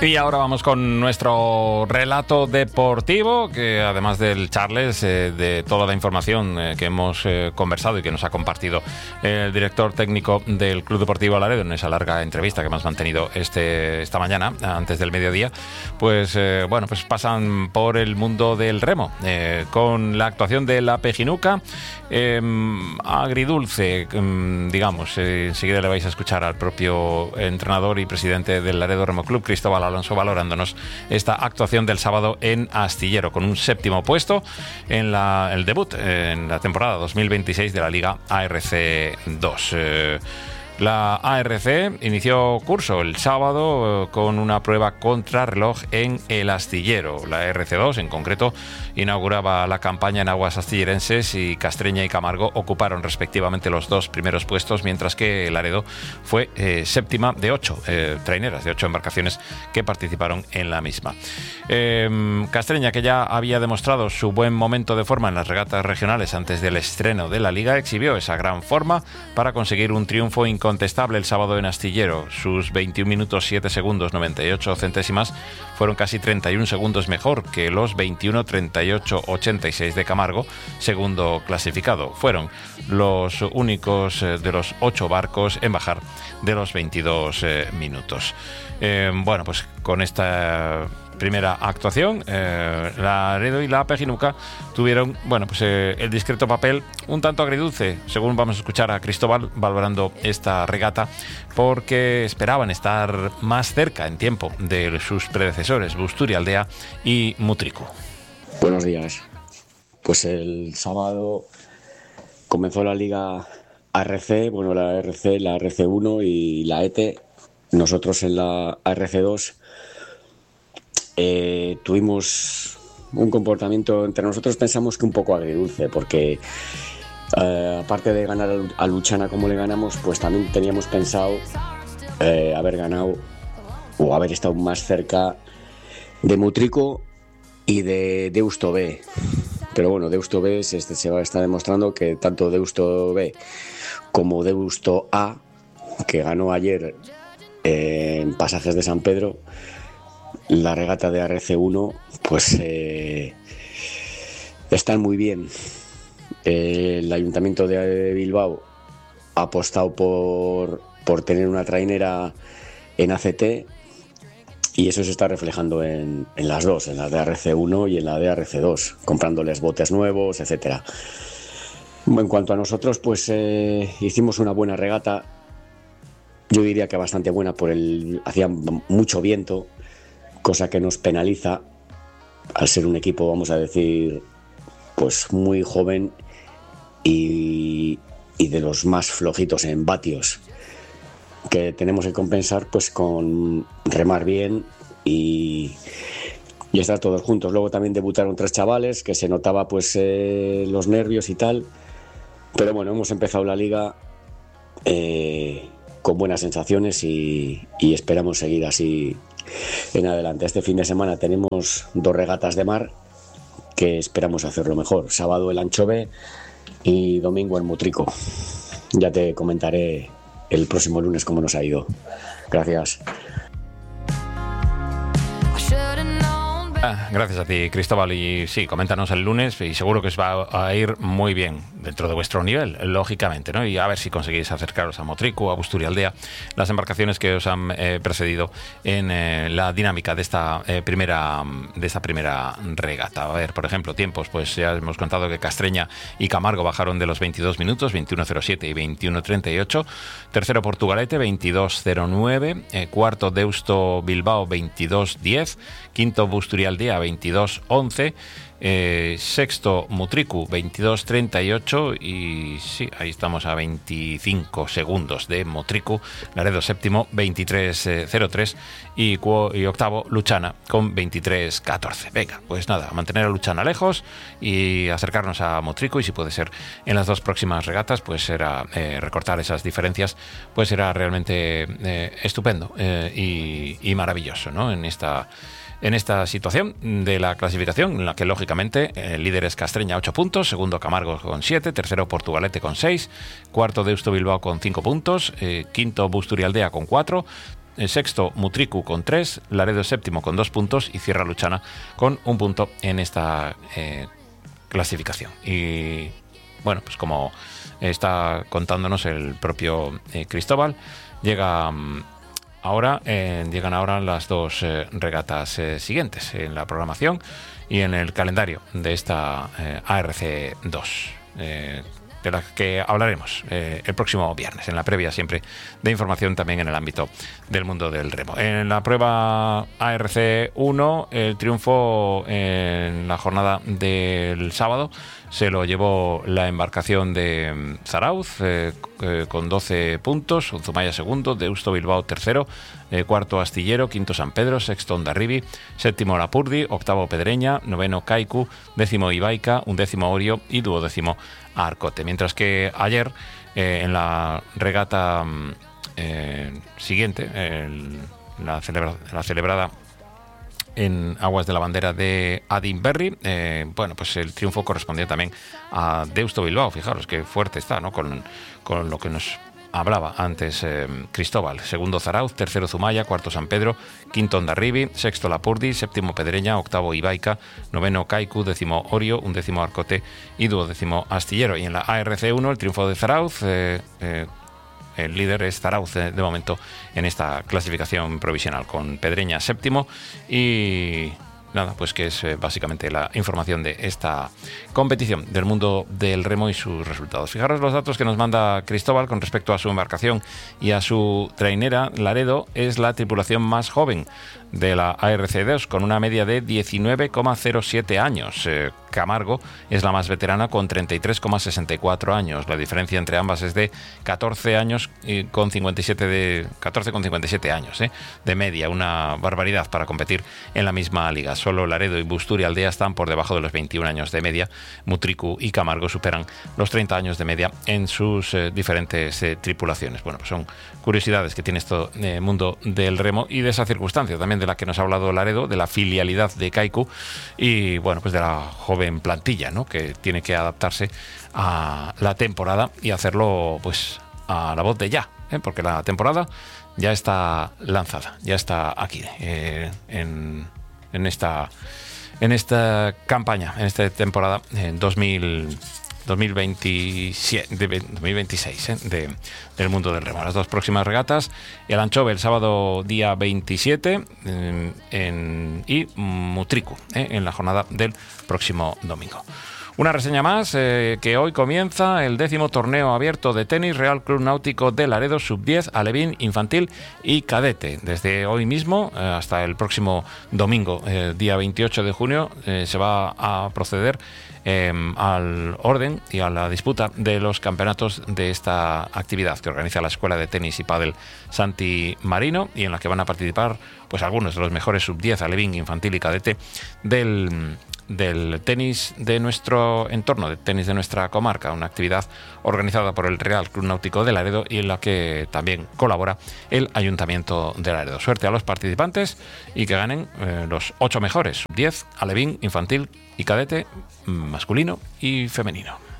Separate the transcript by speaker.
Speaker 1: Y ahora vamos con nuestro relato deportivo, que además del Charles, de toda la información que hemos conversado y que nos ha compartido el director técnico del Club Deportivo Laredo en esa larga entrevista que hemos mantenido esta mañana, antes del mediodía, pues pasan por el mundo del remo, con la actuación de la Pejinuca, agridulce, digamos. Enseguida le vais a escuchar al propio entrenador y presidente del Laredo Remo Club, Cristóbal Alonso, valorándonos esta actuación del sábado en Astillero, con un 7º puesto en el debut en la temporada 2026 de la Liga ARC 2. La ARC inició curso el sábado con una prueba contrarreloj en el Astillero. La ARC2, en concreto, inauguraba la campaña en aguas astillerenses y Castreña y Camargo ocuparon respectivamente los 2 primeros puestos, mientras que Laredo fue séptima de 8 traineras, de 8 embarcaciones que participaron en la misma. Castreña, que ya había demostrado su buen momento de forma en las regatas regionales antes del estreno de la Liga, exhibió esa gran forma para conseguir un triunfo incontestable el sábado en Astillero. Sus 21 minutos 7 segundos 98 centésimas fueron casi 31 segundos mejor que los 21 38 86 de Camargo, segundo clasificado. Fueron los únicos de los 8 barcos en bajar de los 22 minutos. Pues con esta primera actuación, Laredo y la Pejinuca tuvieron el discreto papel un tanto agridulce, según vamos a escuchar a Cristóbal valorando esta regata, porque esperaban estar más cerca en tiempo de sus predecesores Busturialdea y Mutriku.
Speaker 2: Buenos días. Pues el sábado comenzó la Liga ARC, la ARC, la ARC1 y la ETE. Nosotros en la ARC2 tuvimos un comportamiento, entre nosotros pensamos que un poco agridulce, porque aparte de ganar a Luchana como le ganamos, pues también teníamos pensado haber ganado o haber estado más cerca de Mutriku y de Deusto B. Pero bueno, Deusto B se está demostrando que tanto Deusto B como Deusto A, que ganó ayer en Pasajes de San Pedro, la regata de ARC1, pues están muy bien. El Ayuntamiento de Bilbao ha apostado por tener una trainera en ACT, y eso se está reflejando en las dos, en la de ARC1 y en la de ARC2, comprándoles botes nuevos, etcétera. En cuanto a nosotros, pues hicimos una buena regata. Yo diría que bastante buena, hacía mucho viento, cosa que nos penaliza al ser un equipo, vamos a decir, pues muy joven y de los más flojitos en vatios, que tenemos que compensar pues con remar bien y estar todos juntos. Luego también debutaron 3 chavales que se notaba pues los nervios y tal, pero bueno, hemos empezado la liga con buenas sensaciones y esperamos seguir así en adelante. Este fin de semana tenemos 2 regatas de mar que esperamos hacerlo mejor. Sábado el Anchove y domingo el Mutriku. Ya te comentaré el próximo lunes cómo nos ha ido. Gracias.
Speaker 1: Gracias a ti, Cristóbal, y sí, coméntanos el lunes y seguro que os va a ir muy bien dentro de vuestro nivel, lógicamente, ¿no? Y a ver si conseguís acercaros a Mutriku, a Busturialdea, las embarcaciones que os han precedido en la dinámica de esta primera regata. A ver, por ejemplo, tiempos, pues ya hemos contado que Castreña y Camargo bajaron de los 22 minutos, 21.07 y 21.38. Tercero Portugalete, 22.09. Cuarto Deusto Bilbao, 22.10. Quinto Busturialdea, 22.11. Sexto Mutriku, 22.38, y sí, ahí estamos a 25 segundos de Mutriku. Laredo séptimo, 23.03, y octavo Luchana con 23.14. Venga, pues nada, a mantener a Luchana lejos y acercarnos a Mutriku, y si puede ser en las 2 próximas regatas, pues será recortar esas diferencias, pues será realmente estupendo y maravilloso, ¿no? En esta situación de la clasificación, en la que lógicamente el líder es Castreña, 8 puntos, segundo Camargo con 7, tercero Portugalete con 6, cuarto Deusto Bilbao con 5 puntos, quinto Busturialdea con 4, sexto Mutriku con 3, Laredo séptimo con 2 puntos y cierra Luchana con 1 punto en esta clasificación. Y bueno, pues como está contándonos el propio Cristóbal, llegan ahora las dos regatas siguientes en la programación y en el calendario de esta ARC2, de la que hablaremos el próximo viernes, en la previa siempre de información también en el ámbito del mundo del remo. En la prueba ARC1, el triunfo en la jornada del sábado se lo llevó la embarcación de Zarauz con 12 puntos, Zumaya segundo, Deusto Bilbao tercero, cuarto Astillero, quinto San Pedro, sexto Hondarribi, séptimo Lapurdi, octavo Pedreña, noveno Kaiku, décimo Ibaica, undécimo Orio y duodécimo Arcote. Mientras que ayer en la regata siguiente, la celebrada en aguas de la bandera de Adinberri, bueno, pues el triunfo correspondía también a Deusto Bilbao. Fijaros qué fuerte está, ¿no? Con lo que nos hablaba antes Cristóbal. Segundo Zarauz, tercero Zumaya, cuarto San Pedro, quinto Hondarribi, sexto Lapurdi, séptimo Pedreña, octavo Ibaica, noveno Kaiku, décimo Orio, undécimo Arcote y duodécimo Astillero. Y en la ARC1 el triunfo de Zarauz. El líder es Zarauz de momento en esta clasificación provisional, con Pedreña séptimo. Y nada, pues que es básicamente la información de esta competición del mundo del remo y sus resultados. Fijaros los datos que nos manda Cristóbal con respecto a su embarcación y a su trainera. Laredo es la tripulación más joven de la ARC2, con una media de 19,07 años. Camargo es la más veterana con 33,64 años. La diferencia entre ambas es de 14 años con 57 años de media. Una barbaridad para competir en la misma liga. Solo Laredo y Busturialdea están por debajo de los 21 años de media. Mutriku y Camargo superan los 30 años de media en sus diferentes tripulaciones. Bueno, pues son curiosidades que tiene esto mundo del remo y de esa circunstancia también de la que nos ha hablado Laredo, de la filialidad de Kaiku y bueno, pues de la joven plantilla, ¿no? Que tiene que adaptarse a la temporada y hacerlo pues a la voz de ya, porque la temporada ya está lanzada, ya está aquí en esta campaña, en esta temporada 2026 del mundo del remo. Las dos próximas regatas, el Anchove el sábado día 27 y Mutriku en la jornada del próximo domingo. Una reseña más, que hoy comienza el 10º torneo abierto de tenis Real Club Náutico de Laredo Sub-10, alevín, infantil y cadete. Desde hoy mismo hasta el próximo domingo, día 28 de junio, se va a proceder al orden y a la disputa de los campeonatos de esta actividad que organiza la Escuela de Tenis y Pádel Santi Marino, y en la que van a participar pues algunos de los mejores sub-10, alevín, infantil y cadete del tenis de nuestro entorno, del tenis de nuestra comarca, una actividad organizada por el Real Club Náutico de Laredo y en la que también colabora el Ayuntamiento de Laredo. Suerte a los participantes y que ganen los 8 mejores, sub-10, alevín, infantil y cadete, masculino y femenino.